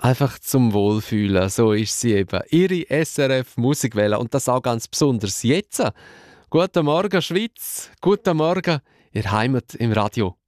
Einfach zum Wohlfühlen, so ist sie eben. Ihre SRF Musikwelle und das auch ganz besonders jetzt. Guten Morgen, Schweiz. Guten Morgen, ihr Heimat im Radio.